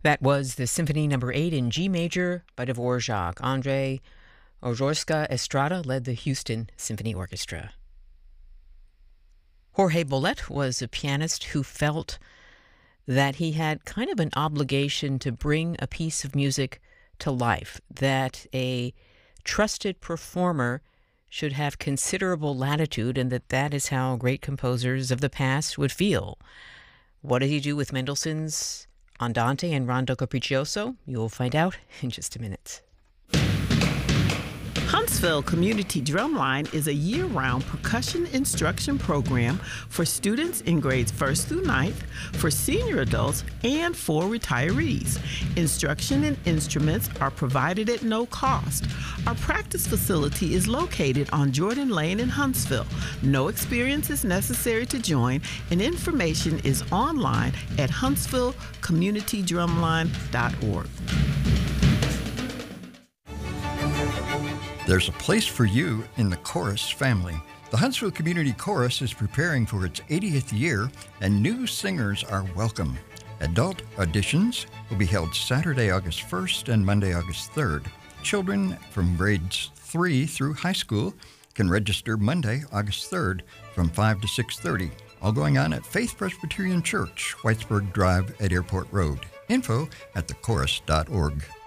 That was the Symphony Number 8 in G major by Dvorak. Andre Ojorska Estrada led the Houston Symphony Orchestra. Jorge Bolet was a pianist who felt that he had kind of an obligation to bring a piece of music to life, that a trusted performer should have considerable latitude, and that is how great composers of the past would feel. What did he do with Mendelssohn's Andante and Rondo Capriccioso? You'll find out in just a minute. Huntsville Community Drumline is a year-round percussion instruction program for students in grades 1st through 9th, for senior adults, and for retirees. Instruction and instruments are provided at no cost. Our practice facility is located on Jordan Lane in Huntsville. No experience is necessary to join, and information is online at huntsvillecommunitydrumline.org. There's a place for you in the chorus family. The Huntsville Community Chorus is preparing for its 80th year, and new singers are welcome. Adult auditions will be held Saturday, August 1st and Monday, August 3rd. Children from grades 3 through high school can register Monday, August 3rd from 5 to 6:30. All going on at Faith Presbyterian Church, Whitesburg Drive at Airport Road. Info at thechorus.org.